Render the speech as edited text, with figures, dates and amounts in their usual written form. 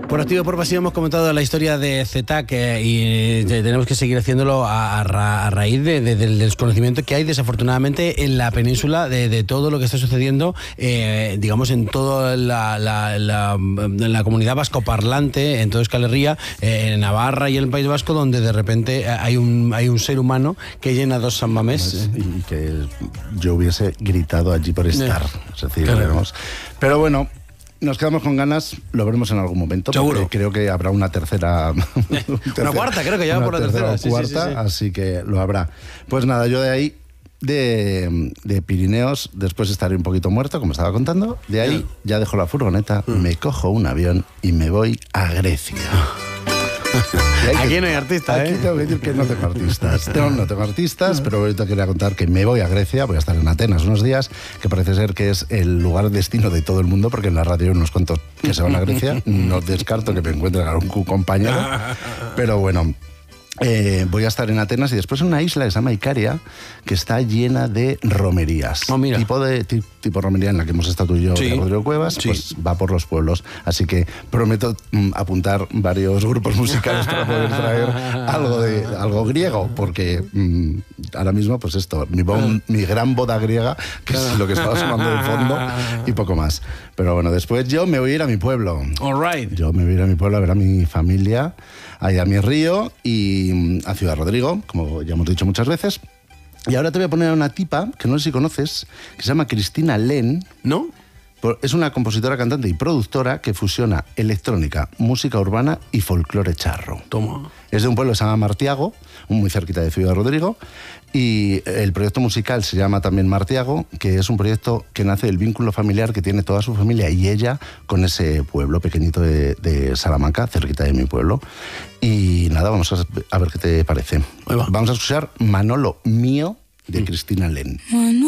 Por activo y por pasivo hemos comentado la historia de ZTAC y tenemos que seguir haciéndolo a raíz del desconocimiento que hay desafortunadamente en la península de todo lo que está sucediendo, digamos, en toda la comunidad vascoparlante, en toda Euskal Herria, en Navarra y en el País Vasco, donde de repente hay un ser humano que llena 2 San Mamés. Y que yo hubiese gritado allí por estar. Es decir, claro. Pero bueno, nos quedamos con ganas, lo veremos en algún momento. Seguro. Creo que habrá una tercera. Una cuarta, creo que ya va por la tercera. Cuarta, sí. Así que lo habrá. Pues nada, yo de ahí, de Pirineos, después estaré un poquito muerto, como estaba contando. De ahí ya dejo la furgoneta, me cojo un avión y me voy a Grecia. Aquí no hay artistas, Aquí tengo que decir que no tengo artistas. No tengo artistas, pero ahorita quería contar que me voy a Grecia, voy a estar en Atenas unos días, que parece ser que es el lugar destino de todo el mundo, porque en la radio unos cuantos que se van a Grecia, no descarto que me encuentre a un compañero, pero bueno. Voy a estar en Atenas y después en una isla que se llama Icaria, que está llena de romerías. Tipo romería en la que hemos estado tú y yo, de Rodrigo Cuevas, pues va por los pueblos. Así que prometo apuntar varios grupos musicales para poder traer algo griego, porque ahora mismo, pues esto, mi gran boda griega, que es lo que estaba sonando de fondo, y poco más. Pero bueno, después yo me voy a ir a mi pueblo. All right. Yo me voy a ir a mi pueblo a ver a mi familia, a mi río y a Ciudad Rodrigo, como ya hemos dicho muchas veces. Y ahora te voy a poner a una tipa, que no sé si conoces, que se llama Cristina Len. ¿No? Es una compositora, cantante y productora que fusiona electrónica, música urbana y folclore charro. Toma. Es de un pueblo que se llama Martiago, muy cerquita de Ciudad Rodrigo, y el proyecto musical se llama también Martiago, que es un proyecto que nace del vínculo familiar que tiene toda su familia y ella con ese pueblo pequeñito de Salamanca, cerquita de mi pueblo. Y nada, vamos a ver qué te parece. Vamos a escuchar Manolo Mío de Cristina Len.